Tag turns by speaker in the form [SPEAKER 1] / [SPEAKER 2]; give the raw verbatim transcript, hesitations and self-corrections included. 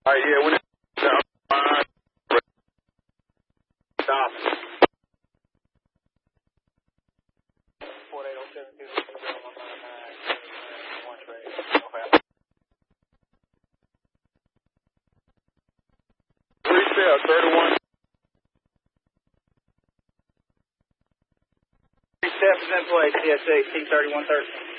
[SPEAKER 1] All right, yeah, when it's uh, stop. four eight oh seven two one nine nine one trade. Okay. Resale thirty-one. Three steps in place, C S A, T thirty-one thirteen.